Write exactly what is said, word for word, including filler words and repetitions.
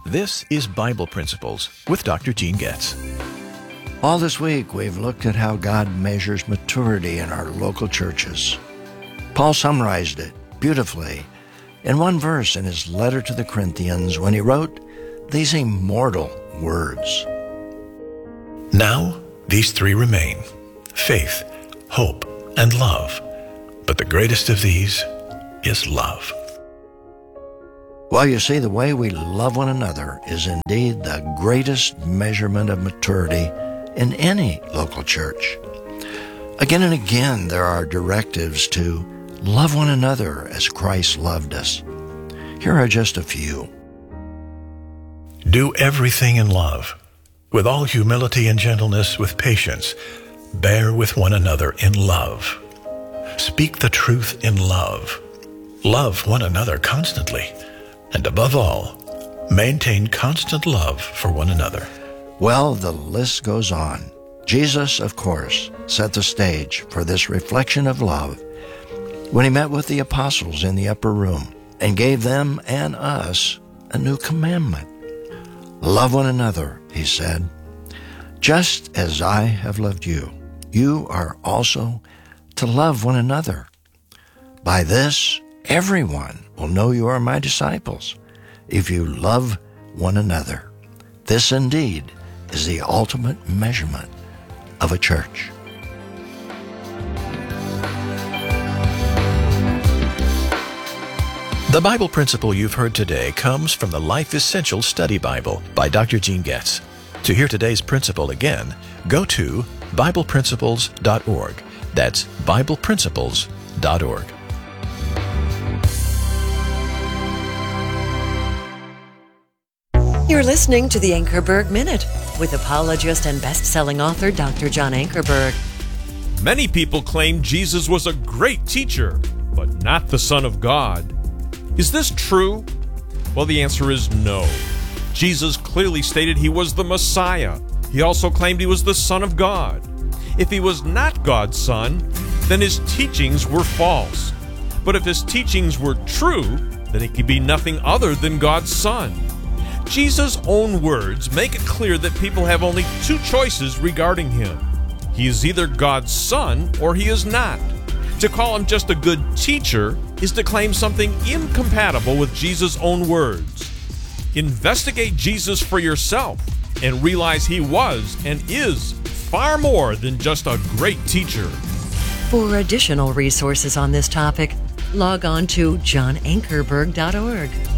This is Bible Principles with Doctor Gene Getz. All this week, we've looked at how God measures maturity in our local churches. Paul summarized it beautifully in one verse in his letter to the Corinthians when he wrote these immortal words. Now, these three remain: faith, hope, and love. But the greatest of these is love. Well, you see, the way we love one another is indeed the greatest measurement of maturity in any local church. Again and again, there are directives to love one another as Christ loved us. Here are just a few. Do everything in love, with all humility and gentleness, with patience. Bear with one another in love. Speak the truth in love. Love one another constantly. And above all, maintain constant love for one another. Well, the list goes on. Jesus, of course, set the stage for this reflection of love when he met with the apostles in the upper room and gave them and us a new commandment. Love one another, he said. Just as I have loved you, you are also to love one another. By this, everyone will know you are my disciples, if you love one another. This indeed is the ultimate measurement of a church. The Bible principle you've heard today comes from the Life Essential Study Bible by Doctor Gene Getz. To hear today's principle again, go to Bible Principles dot org. That's Bible Principles dot org. You're listening to the Ankerberg Minute with apologist and best-selling author Doctor John Ankerberg. Many people claim Jesus was a great teacher, but not the Son of God. Is this true? Well, the answer is no. Jesus clearly stated he was the Messiah. He also claimed he was the Son of God. If he was not God's Son, then his teachings were false. But if his teachings were true, then he could be nothing other than God's Son. Jesus' own words make it clear that people have only two choices regarding him. He is either God's Son or he is not. To call him just a good teacher is to claim something incompatible with Jesus' own words. Investigate Jesus for yourself and realize he was and is far more than just a great teacher. For additional resources on this topic, log on to john ankerberg dot org.